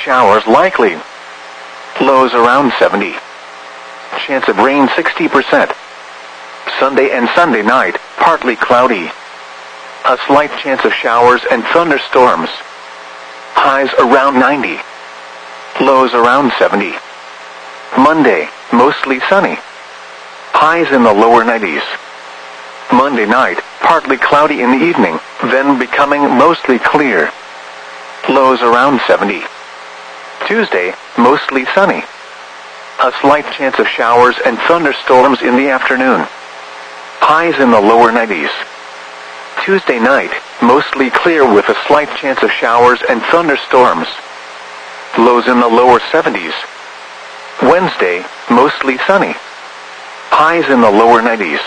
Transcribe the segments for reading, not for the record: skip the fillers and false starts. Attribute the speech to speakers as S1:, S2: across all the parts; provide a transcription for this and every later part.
S1: showers likely. Lows around 70. Chance of rain 60%. Sunday and Sunday night, partly cloudy. A slight chance of showers and thunderstorms. Highs around 90. Lows around 70. Monday, mostly sunny. Highs in the lower 90s. Monday night, partly cloudy in the evening, then becoming mostly clear. Lows around 70. Tuesday, mostly sunny. A slight chance of showers and thunderstorms in the afternoon. Highs in the lower 90s. Tuesday night, mostly clear with a slight chance of showers and thunderstorms. Lows in the lower 70s. Wednesday, mostly sunny. Highs in the lower 90s.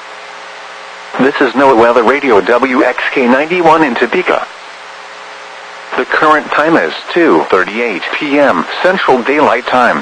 S1: This is NOAA Weather Radio WXK91 in Topeka. The current time is 2:38 p.m. Central Daylight Time.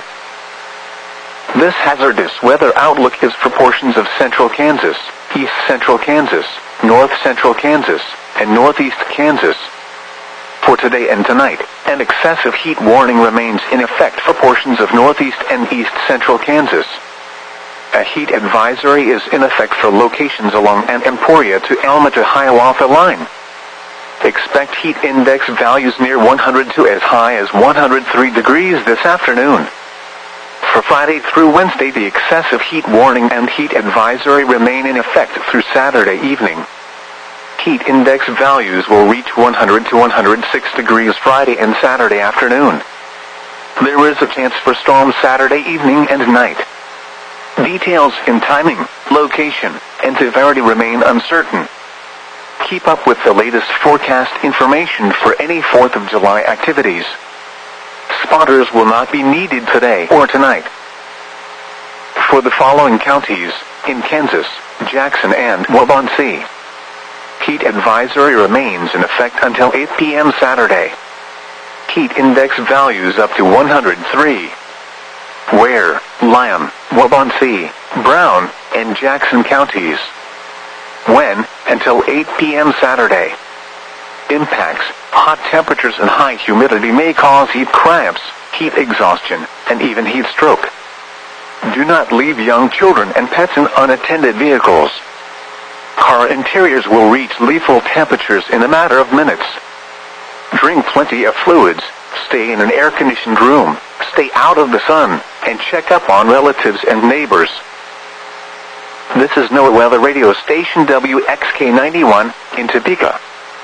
S1: This hazardous weather outlook is for portions of central Kansas, east central Kansas, north central Kansas, and northeast Kansas. For today and tonight, an excessive heat warning remains in effect for portions of northeast and east central Kansas. A heat advisory is in effect for locations along an Emporia to Alma to Hiawatha line. Expect heat index values near 100 to as high as 103 degrees this afternoon. For Friday through Wednesday, the excessive heat warning and heat advisory remain in effect through Saturday evening. Heat index values will reach 100 to 106 degrees Friday and Saturday afternoon. There is a chance for storms Saturday evening and night. Details in timing, location, and severity remain uncertain. Keep up with the latest forecast information for any 4th of July activities. Spotters will not be needed today or tonight. For the following counties, in Kansas, Jackson and Waubonsee, heat advisory remains in effect until 8 p.m. Saturday. Heat index values up to 103. Ware, Lyon, Waubonsee, Brown, and Jackson counties. When, until 8 p.m. Saturday. Impacts, hot temperatures and high humidity may cause heat cramps, heat exhaustion, and even heat stroke. Do not leave young children and pets in unattended vehicles. Car interiors will reach lethal temperatures in a matter of minutes. Drink plenty of fluids, stay in an air-conditioned room, stay out of the sun, and check up on relatives and neighbors. This is NOAA Weather Radio Station WXK91 in Topeka.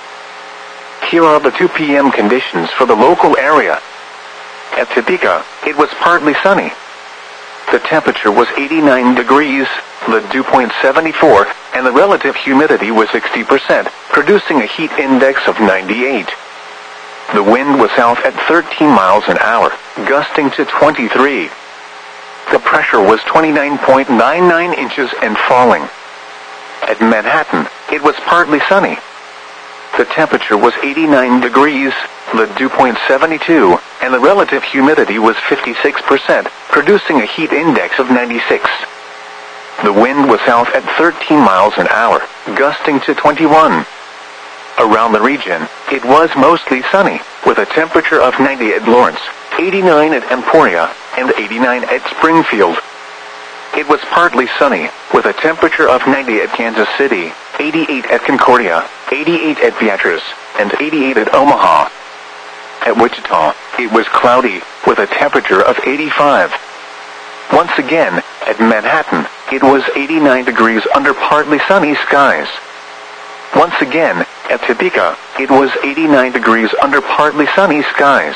S1: Here are the 2 p.m. conditions for the local area. At Topeka, it was partly sunny. The temperature was 89 degrees, the dew point 74, and the relative humidity was 60%, producing a heat index of 98. The wind was south at 13 miles an hour, gusting to 23. The pressure was 29.99 inches and falling. At Manhattan, it was partly sunny. The temperature was 89 degrees, the dew point 72, and the relative humidity was 56%, producing a heat index of 96. The wind was south at 13 miles an hour, gusting to 21. Around the region, it was mostly sunny, with a temperature of 90 at Lawrence, 89 at Emporia, and 89 at Springfield. It was partly sunny, with a temperature of 90 at Kansas City, 88 at Concordia, 88 at Beatrice, and 88 at Omaha. At Wichita, it was cloudy, with a temperature of 85. Once again, at Manhattan, it was 89 degrees under partly sunny skies. Once again, at Topeka, it was 89 degrees under partly sunny skies.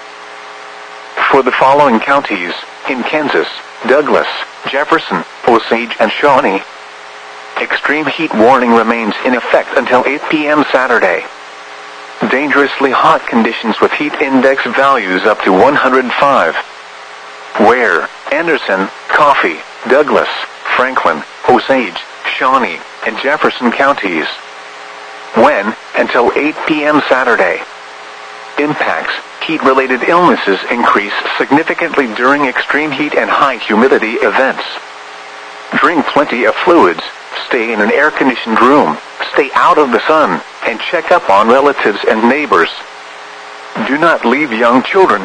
S1: For the following counties, in Kansas, Douglas, Jefferson, Osage, and Shawnee, extreme heat warning remains in effect until 8 p.m. Saturday. Dangerously hot conditions with heat index values up to 105. Ware, Anderson, Coffee, Douglas, Franklin, Osage, Shawnee, and Jefferson counties. When, until 8 p.m. Saturday. Impacts, heat-related illnesses increase significantly during extreme heat and high humidity events. Drink plenty of fluids, stay in an air-conditioned room, stay out of the sun, and check up on relatives and neighbors. Do not leave young children